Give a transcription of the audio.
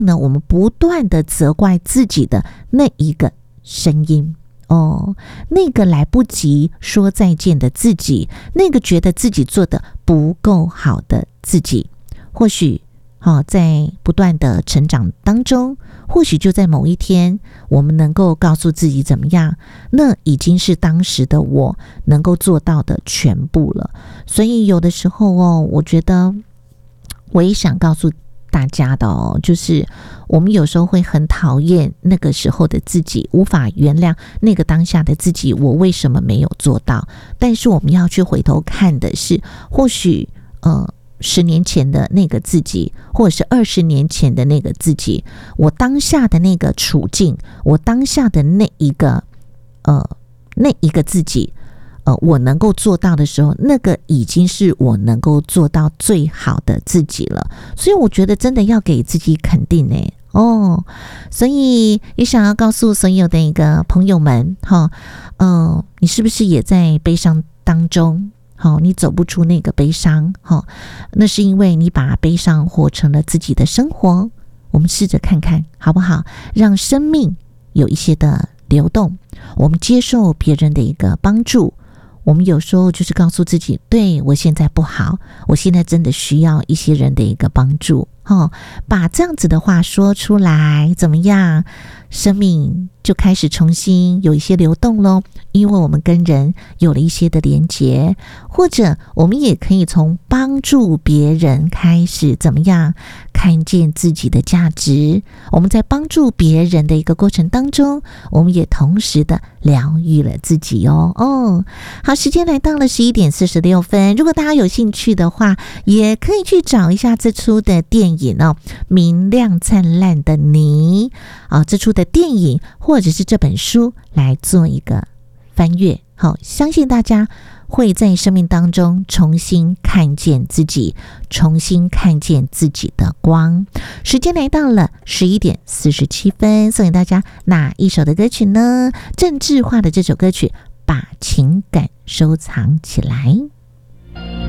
呢，我们不断的责怪自己的那一个声音那个来不及说再见的自己，那个觉得自己做的不够好的自己，或许在不断的成长当中，或许就在某一天，我们能够告诉自己怎么样，那已经是当时的我能够做到的全部了。所以有的时候我觉得我也想告诉大家的就是我们有时候会很讨厌那个时候的自己，无法原谅那个当下的自己，我为什么没有做到？但是我们要去回头看的是，或许10年前的那个自己，或者是20年前的那个自己，我当下的那个处境，我当下的那一个自己，我能够做到的时候，那个已经是我能够做到最好的自己了。所以我觉得真的要给自己肯定所以也想要告诉所有的一个朋友们你是不是也在悲伤当中？你走不出那个悲伤那是因为你把悲伤活成了自己的生活。我们试着看看好不好，让生命有一些的流动，我们接受别人的一个帮助。我们有时候就是告诉自己，对，我现在不好，我现在真的需要一些人的一个帮助把这样子的话说出来，怎么样？生命就开始重新有一些流动咯，因为我们跟人有了一些的连结，或者我们也可以从帮助别人开始，怎么样？看见自己的价值。我们在帮助别人的一个过程当中，我们也同时的疗愈了自己好，时间来到了11点46分。如果大家有兴趣的话，也可以去找一下这出的电影明亮灿烂的你这出的电影或者是这本书来做一个翻阅。好，相信大家会在生命当中重新看见自己，重新看见自己的光。时间来到了11点47分，送给大家哪一首的歌曲呢？郑智化的这首歌曲《把情感收藏起来》。